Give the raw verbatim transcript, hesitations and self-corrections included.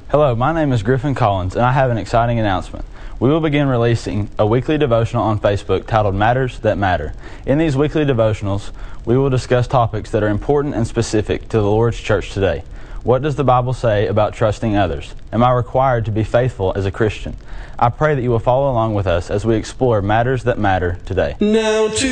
Hello, my name is Griffin Collins, and I have an exciting announcement. We will begin releasing a weekly devotional on Facebook titled Matters That Matter. In these weekly devotionals, we will discuss topics that are important and specific to the Lord's church today. What does the Bible say about trusting others? Am I required to be faithful as a Christian? I pray that you will follow along with us as we explore matters that matter today. Now to